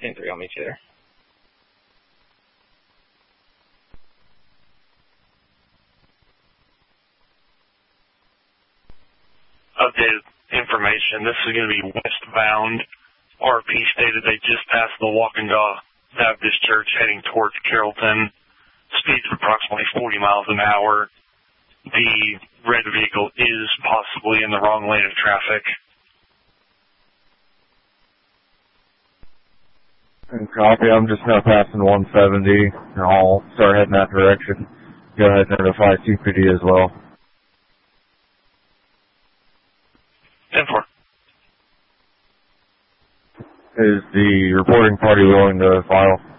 10-3, I'll meet you there. Updated information. This is going to be westbound. RP stated they just passed the Waukesha Baptist Church heading towards Carrollton. Speeds of approximately 40 miles an hour. The red vehicle is possibly in the wrong lane of traffic. Copy. I'm just now passing 170, and I'll start heading that direction. Go ahead and notify CPD as well. 10-4. Is the reporting party willing to file?